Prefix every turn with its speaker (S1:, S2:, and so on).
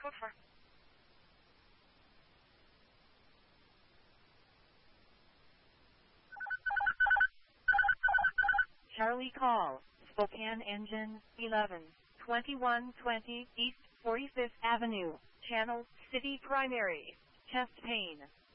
S1: code for?
S2: Charlie call, Spokane Engine, 11-2120 East 45th Avenue, Channel City Primary, chest pain.